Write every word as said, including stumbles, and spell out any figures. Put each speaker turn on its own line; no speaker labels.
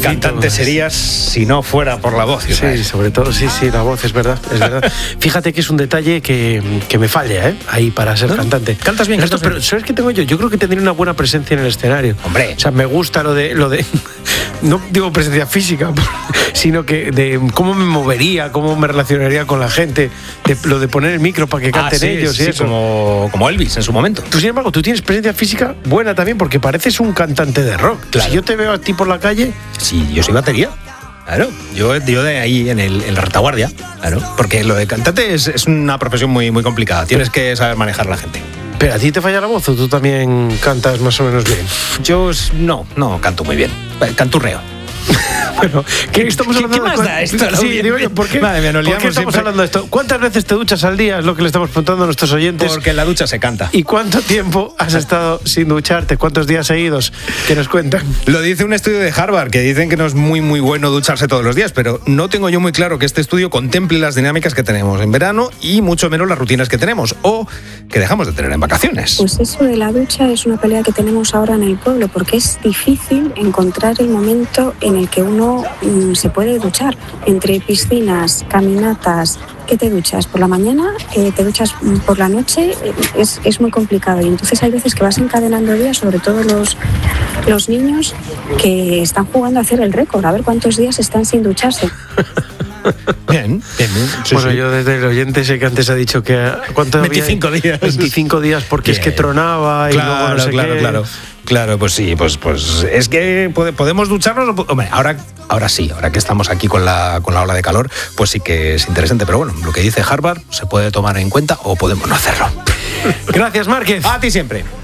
cantante serías si no fuera por la voz.
Sí, ¿sabes? Sobre todo, sí, sí, la voz, es verdad, es verdad. Fíjate que es un detalle que, que me falla, ¿eh? Ahí para ser ¿no? cantante.
Cantas bien,
Esto,
cantas bien.
Pero ¿sabes qué tengo yo? Yo creo que tendría una buena presencia en el escenario.
Hombre.
O sea, me gusta lo de... Lo de no digo presencia física, sino que de cómo me movería, cómo me relacionaría con la gente, de, lo de poner el micro para que canten
ah, sí,
ellos
sí,
y eso.
Como, como Elvis en su momento.
Tú, sin embargo, tú tienes presencia física buena también porque pareces un cantante de rock.
Claro.
Si yo te veo a ti por la calle...
Sí, yo soy batería. Claro, yo, yo de ahí en, el, en la retaguardia, claro, porque lo de cantante es, es una profesión muy, muy complicada. Tienes que saber manejar a la gente.
¿Pero a ti te falla la voz o tú también cantas más o menos bien?
Yo no, no canto muy bien. Canturreo.
Bueno, ¿qué estamos hablando
¿Qué, qué más
de
da esto?
Sí, digo yo, ¿por qué,
Madre mía, nos
¿por qué estamos
siempre?
hablando de esto? ¿Cuántas veces te duchas al día? Es lo que le estamos preguntando a nuestros oyentes.
Porque en la ducha se canta.
¿Y cuánto tiempo has estado sin ducharte? ¿Cuántos días seguidos? ¿Qué nos cuentan?
Lo dice un estudio de Harvard, que dicen que no es muy muy bueno ducharse todos los días, pero no tengo yo muy claro que este estudio contemple las dinámicas que tenemos en verano y mucho menos las rutinas que tenemos o que dejamos de tener en vacaciones.
Pues eso de la ducha es una pelea que tenemos ahora en el pueblo, porque es difícil encontrar el momento en el que uno mmm, se puede duchar. Entre piscinas, caminatas, ¿qué te duchas? ¿Por la mañana? Eh, ¿Te duchas por la noche? Eh, es, es muy complicado y entonces hay veces que vas encadenando días, sobre todo los, los niños que están jugando a hacer el récord, a ver cuántos días están sin ducharse.
Bien, bien, bien. Sí,
bueno,
sí.
yo desde el oyente sé que antes ha dicho que... ¿cuánto
veinticinco
había?
días.
veinticinco días porque bien. Es que tronaba y
claro,
luego no sé
claro,
qué.
Claro, claro, pues sí, pues, pues es que podemos ducharnos. Hombre, ahora, ahora sí, ahora que estamos aquí con la, con la ola de calor, pues sí que es interesante. Pero bueno, lo que dice Harvard se puede tomar en cuenta o podemos no hacerlo.
Gracias, Márquez.
A ti siempre.